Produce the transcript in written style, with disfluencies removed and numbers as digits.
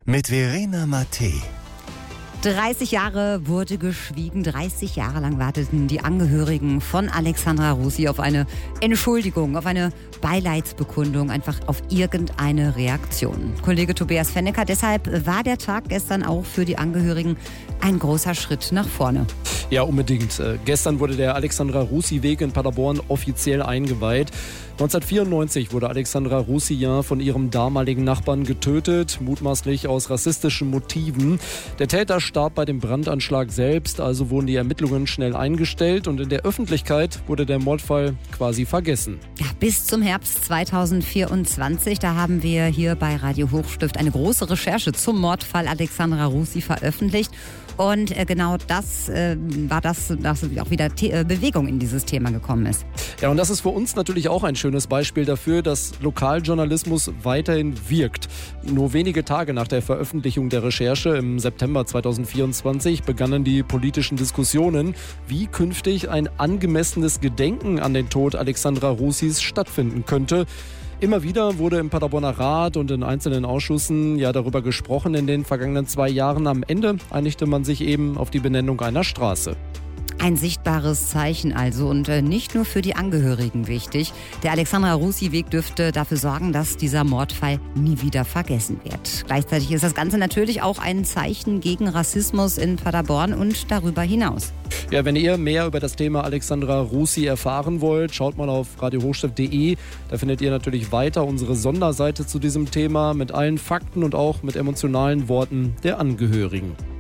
mit Verena Mattei. 30 Jahre wurde geschwiegen. 30 Jahre lang warteten die Angehörigen von Alexandra Russi auf eine Entschuldigung, auf eine Beileidsbekundung, einfach auf irgendeine Reaktion. Kollege Tobias Fennecker, deshalb war der Tag gestern auch für die Angehörigen ein großer Schritt nach vorne. Ja, unbedingt. Gestern wurde der Alexandra-Russi-Weg in Paderborn offiziell eingeweiht. 1994 wurde Alexandra Russi ja von ihrem damaligen Nachbarn getötet, mutmaßlich aus rassistischen Motiven. Der Täter starb bei dem Brandanschlag selbst, also wurden die Ermittlungen schnell eingestellt und in der Öffentlichkeit wurde der Mordfall quasi vergessen. Ja, bis zum Herbst 2024, da haben wir hier bei Radio Hochstift eine große Recherche zum Mordfall Alexandra Russi veröffentlicht. Und genau das war das, dass auch wieder Bewegung in dieses Thema gekommen ist. Ja, und das ist für uns natürlich auch ein schönes Beispiel dafür, dass Lokaljournalismus weiterhin wirkt. Nur wenige Tage nach der Veröffentlichung der Recherche im September 2024 begannen die politischen Diskussionen, wie künftig ein angemessenes Gedenken an den Tod Alexandra Russis stattfinden könnte. Immer wieder wurde im Paderborner Rat und in einzelnen Ausschüssen ja darüber gesprochen in den vergangenen 2 Jahren. Am Ende einigte man sich eben auf die Benennung einer Straße. Ein sichtbares Zeichen also und nicht nur für die Angehörigen wichtig. Der Alexandra Russi-Weg dürfte dafür sorgen, dass dieser Mordfall nie wieder vergessen wird. Gleichzeitig ist das Ganze natürlich auch ein Zeichen gegen Rassismus in Paderborn und darüber hinaus. Ja, wenn ihr mehr über das Thema Alexandra Russi erfahren wollt, schaut mal auf radiohochstift.de. Da findet ihr natürlich weiter unsere Sonderseite zu diesem Thema mit allen Fakten und auch mit emotionalen Worten der Angehörigen.